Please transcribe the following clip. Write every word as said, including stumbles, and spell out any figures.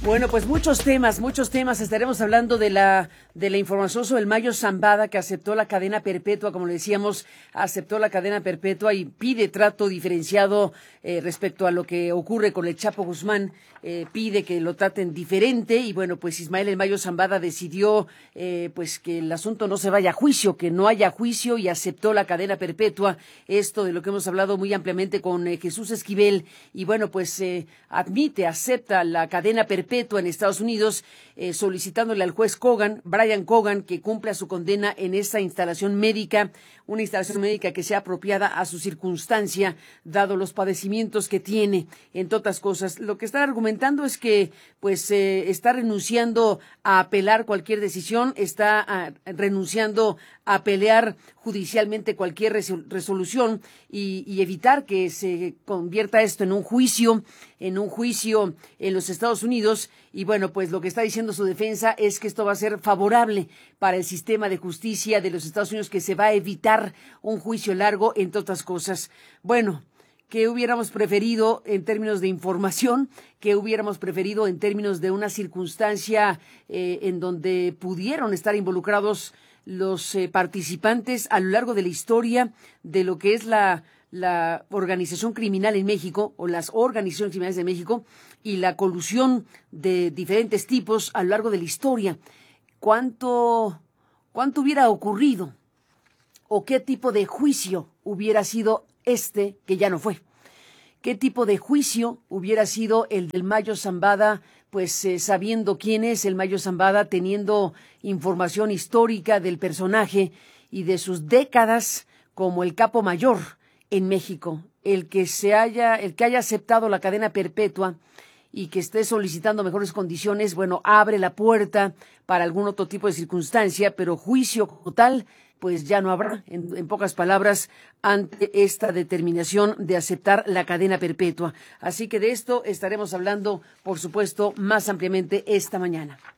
Bueno, pues muchos temas, muchos temas. Estaremos hablando de la de la información sobre el Mayo Zambada, que aceptó la cadena perpetua, como le decíamos, aceptó la cadena perpetua y pide trato diferenciado eh, respecto a lo que ocurre con el Chapo Guzmán. Eh, pide que lo traten diferente y bueno, pues Ismael El Mayo Zambada decidió eh, pues que el asunto no se vaya a juicio, que no haya juicio y aceptó la cadena perpetua. Esto de lo que hemos hablado muy ampliamente con eh, Jesús Esquivel y bueno, pues eh, admite, acepta la cadena perpetua en Estados Unidos, eh, solicitándole al juez Cogan, Brian Cogan, que cumpla su condena en esta instalación médica, una instalación médica que sea apropiada a su circunstancia, dado los padecimientos que tiene, entre otras cosas. Lo que está argumentando es que pues eh, está renunciando a apelar cualquier decisión, está a, renunciando a pelear judicialmente cualquier resolución y, y evitar que se convierta esto en un juicio, en un juicio en los Estados Unidos. Y bueno, pues lo que está diciendo su defensa es que esto va a ser favorable para el sistema de justicia de los Estados Unidos, que se va a evitar un juicio largo, entre otras cosas. Bueno, ¿qué hubiéramos preferido en términos de información? ¿Qué hubiéramos preferido en términos de una circunstancia eh, en donde pudieron estar involucrados los eh, participantes a lo largo de la historia de lo que es la, la organización criminal en México o las organizaciones criminales de México y la colusión de diferentes tipos a lo largo de la historia? ¿Cuánto, cuánto hubiera ocurrido o qué tipo de juicio hubiera sido este que ya no fue? ¿Qué tipo de juicio hubiera sido el del Mayo Zambada, pues eh, sabiendo quién es el Mayo Zambada, teniendo información histórica del personaje y de sus décadas como el capo mayor en México? El que se haya, el que haya aceptado la cadena perpetua y que esté solicitando mejores condiciones, bueno, abre la puerta para algún otro tipo de circunstancia, pero juicio como tal, pues ya no habrá, en, en pocas palabras, ante esta determinación de aceptar la cadena perpetua. Así que de esto estaremos hablando, por supuesto, más ampliamente esta mañana.